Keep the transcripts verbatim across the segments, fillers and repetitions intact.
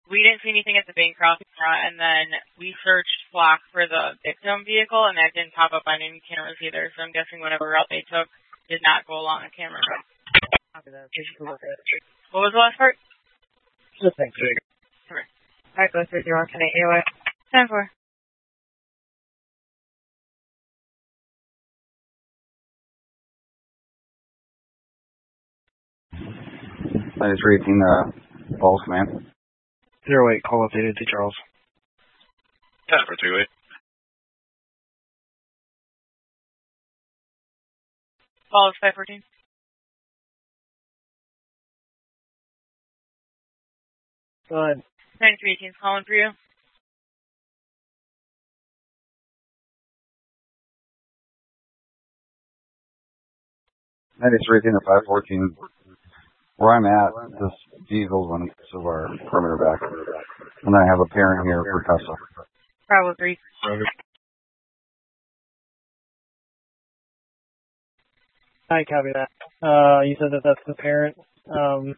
We didn't see anything at the Bancroft front, and then we searched Flock for the victim vehicle, and that didn't pop up on any cameras either. So I'm guessing whatever route they took did not go along the camera. What was the last part? Just thank you. Correct. Alright, go through your can I anyway. ten four. ninety-three eighteen, uh, Falls Command. Zero eight, call updated to Charles. ten for two eight. Falls five fourteen. Go ahead. ninety-three eighteen is calling for you. ninety-three eighteen to five fourteen. Where I'm at, this diesel's on so our perimeter back. And I have a pairing here for Tesla. Bravo three. Roger. I copy that. Uh, you said that that's the parent. Um,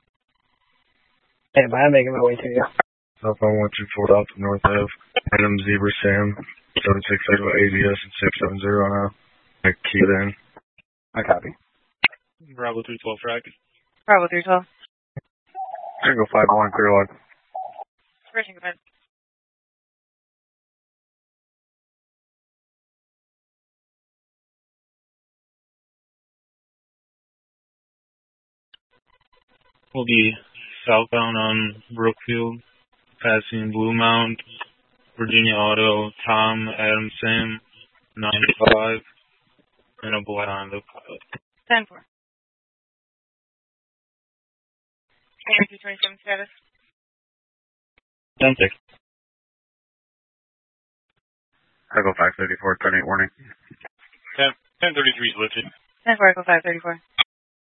hey, I'm making my way to you. Cell phone one two four out to North Ave. Adam Zebra Sam. seven six eight A B S and six seven zero now. I key it in. I copy. Bravo three twelve track. Bravo three twelve. Single five one, clear log. First single five. We'll be southbound on Brookfield, passing Blue Mount, Virginia Auto, Tom, Adam, Sam, nine five, and a boy on the pilot. ten four. two twenty-seven status. ten six. Echo five thirty-four, turn eight warning. ten, ten thirty-three is lifted. ten four, Echo five thirty-four.